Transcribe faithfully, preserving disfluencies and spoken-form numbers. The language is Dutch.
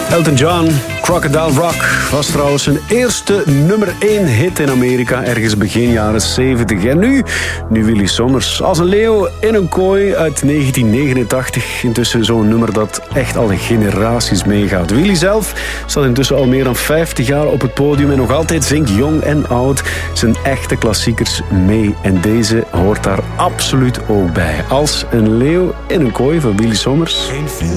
Elton John, Crocodile Rock, was trouwens zijn eerste nummer één hit in Amerika, ergens begin jaren zeventig. En nu, nu Willy Sommers, als een leeuw in een kooi uit negentien negenentachtig. Intussen zo'n nummer dat echt al generaties meegaat. Willy zelf staat intussen al meer dan vijftig jaar op het podium en nog altijd zingt jong en oud zijn echte klassiekers mee. En deze hoort daar absoluut ook bij. Als een leeuw in een kooi van Willy Sommers. Geen